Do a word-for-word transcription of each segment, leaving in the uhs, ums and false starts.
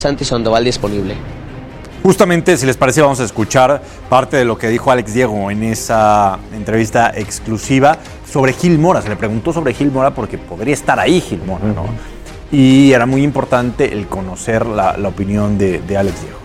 Santi Sandoval disponible. Justamente, si les parece, vamos a escuchar parte de lo que dijo Alex Diego en esa entrevista exclusiva sobre Gil Mora. Se le preguntó sobre Gil Mora porque podría estar ahí Gil Mora, ¿no? Y era muy importante el conocer la, la opinión de, de Alex Diego.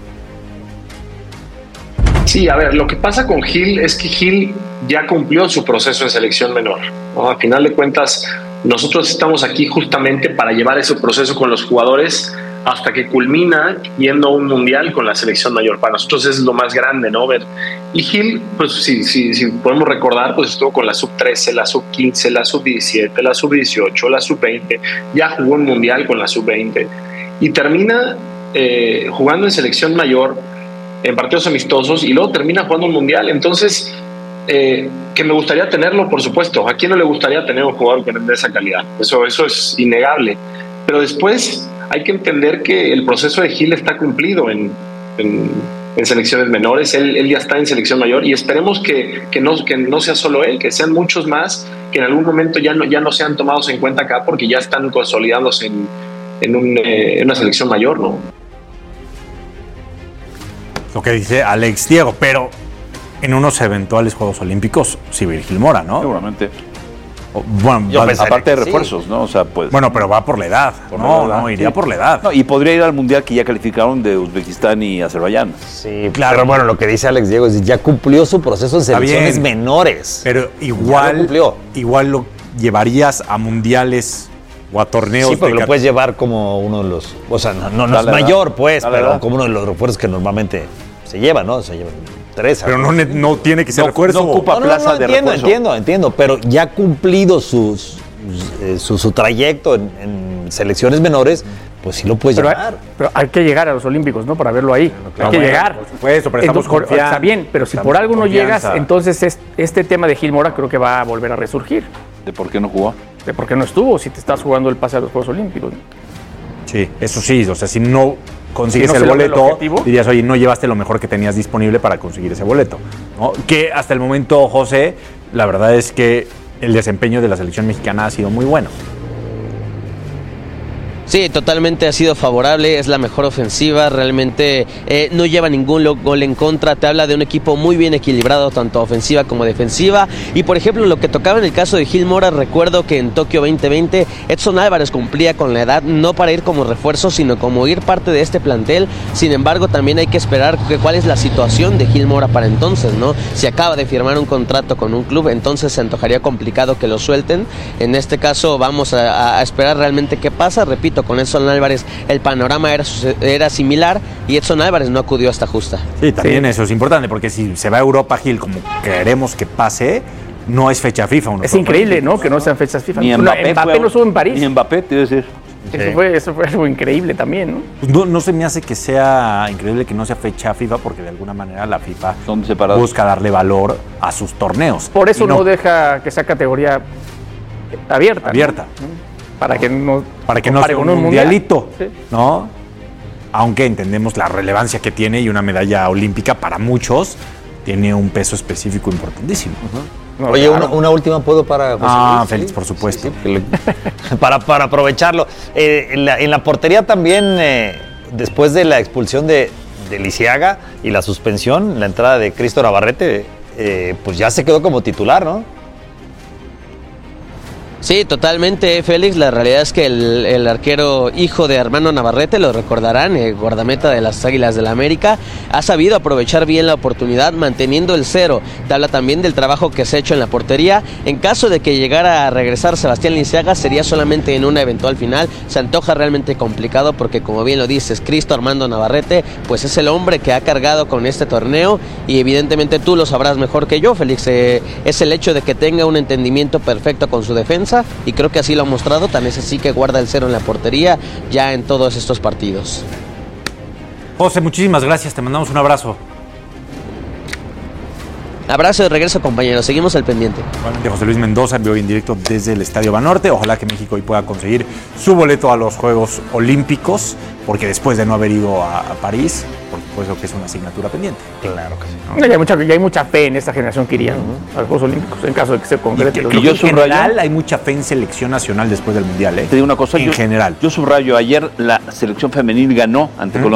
Sí, a ver, lo que pasa con Gil es que Gil ya cumplió su proceso en selección menor, ¿no? A final de cuentas, nosotros estamos aquí justamente para llevar ese proceso con los jugadores hasta que culmina yendo a un mundial con la selección mayor. Para nosotros es lo más grande, ¿no? Ver. Y Gil, pues si sí, sí, sí, podemos recordar, pues estuvo con la sub trece, la sub quince, la sub diecisiete, la sub dieciocho, la sub veinte, ya jugó un mundial con la sub veinte y termina eh, jugando en selección mayor en partidos amistosos y luego termina jugando un mundial. Entonces, eh, que me gustaría tenerlo, por supuesto. ¿A quién no le gustaría tener un jugador de esa calidad? Eso, eso es innegable. Pero después hay que entender que el proceso de Gil está cumplido en, en, en selecciones menores. Él, él ya está en selección mayor y esperemos que, que, no, que no sea solo él, que sean muchos más que en algún momento ya no, ya no sean tomados en cuenta acá porque ya están consolidándose en, en, un, eh, en una selección mayor, ¿no? Lo que dice Alex Diego, pero en unos eventuales Juegos Olímpicos, sí, Gil Mora, ¿no? Seguramente. O, bueno, Yo va, aparte de sí. refuerzos, ¿no? O sea, pues. Bueno, pero va por la edad. Por no, la edad, no, iría sí. por la edad. No, y podría ir al mundial que ya calificaron de Uzbekistán y Azerbaiyán. Sí, claro. Pero bueno, lo que dice Alex Diego es ya cumplió su proceso en selecciones menores. Pero igual, lo igual lo llevarías a mundiales o a torneos. Sí, porque de lo puedes llevar como uno de los. O sea, no, no, no es Dale, mayor, pues, Dale, pero dale. como uno de los refuerzos que normalmente se lleva, ¿no? Se llevan tres. Pero no, no tiene que ser No, refuerzo. no ocupa No, no, plaza no, de entiendo, refuerzo. entiendo, entiendo, pero ya ha cumplido sus, su, su, su trayecto en, en selecciones menores, pues sí lo puedes Pero hay, llevar. pero hay que llegar a los Olímpicos, ¿no? Para verlo ahí. claro, hay que bueno, llegar. por supuesto, pero estamos Entonces, confiando. Está bien, pero si Estamos por algo no confianza. llegas, entonces es, este tema de Gil Mora creo que va a volver a resurgir. ¿De por qué no jugó? De por qué no estuvo si te estás jugando el pase a los Juegos Olímpicos. Sí, eso sí, o sea, si no consigues Si no el se logra el boleto, objetivo. dirías, oye, no llevaste lo mejor que tenías disponible para conseguir ese boleto, ¿no? Que hasta el momento, José, la verdad es que el desempeño de la selección mexicana ha sido muy bueno. Sí, totalmente ha sido favorable, es la mejor ofensiva, realmente eh, no lleva ningún lo- gol en contra, te habla de un equipo muy bien equilibrado, tanto ofensiva como defensiva, y por ejemplo lo que tocaba en el caso de Gil Mora, recuerdo que en Tokio veinte veinte Edson Álvarez cumplía con la edad, no para ir como refuerzo, sino como ir parte de este plantel, sin embargo también hay que esperar que, cuál es la situación de Gil Mora para entonces, ¿no? Si acaba de firmar un contrato con un club, entonces se antojaría complicado que lo suelten, en este caso vamos a, a esperar realmente qué pasa, repito, con Edson Álvarez el panorama era, era similar y Edson Álvarez no acudió a esta justa. Sí, también Sí. eso es importante, porque si se va a Europa, Gil, como queremos que pase, no es fecha FIFA. unos Es Juegos increíble, Olímpicos, ¿no? Que no sean fechas FIFA. Ni No, Mbappé, Mbappé fue- no estuvo en París. Ni Mbappé, te iba a decir. Eso fue, eso fue algo increíble también, ¿no? Pues no, no se me hace que sea increíble que no sea fecha FIFA, porque de alguna manera la FIFA Son separados. busca darle valor a sus torneos. Por eso Y no. deja que sea categoría abierta. ¿no? abierta. Para que no Para que no compare sea con un mundial. mundialito, Sí. ¿no? Aunque entendemos la relevancia que tiene y una medalla olímpica para muchos tiene un peso específico importantísimo. No, Oye, claro. una, una última puedo para José Ah, Luis? Félix, Sí, por supuesto. sí, sí, que le- para, para aprovecharlo. Eh, en, la, en la portería también, eh, después de la expulsión de, de Lisiaga y la suspensión, la entrada de Cristo Navarrete, eh, pues ya se quedó como titular, ¿no? Sí, totalmente, Félix. La realidad es que el, el arquero hijo de Armando Navarrete, lo recordarán, el guardameta de las Águilas del la América, ha sabido aprovechar bien la oportunidad manteniendo el cero. Te habla también del trabajo que se ha hecho en la portería. En caso de que llegara a regresar Sebastián Lisiaga, sería solamente en una eventual final. Se antoja realmente complicado porque, como bien lo dices, Cristo Armando Navarrete, pues es el hombre que ha cargado con este torneo y evidentemente tú lo sabrás mejor que yo, Félix. Eh, es el hecho de que tenga un entendimiento perfecto con su defensa y creo que así lo ha mostrado, tan es así que guarda el cero en la portería ya en todos estos partidos. José, muchísimas gracias, te mandamos un abrazo. Abrazo de regreso, compañeros. Seguimos al pendiente. Igualmente, José Luis Mendoza envió en directo desde el Estadio Banorte. Ojalá que México hoy pueda conseguir su boleto a los Juegos Olímpicos, porque después de no haber ido a, a París, por supuesto que es una asignatura pendiente. Claro que sí. ¿no? Ya, hay mucha, ya hay mucha fe en esta generación que iría, ¿no?, a los Juegos Olímpicos, en caso de que se concrete. Y, los que, y yo en subrayo- general hay mucha fe en selección nacional después del Mundial, ¿eh? Te digo una cosa, en yo, general. yo subrayo, ayer la selección femenil ganó ante ¿Mm? Colombia.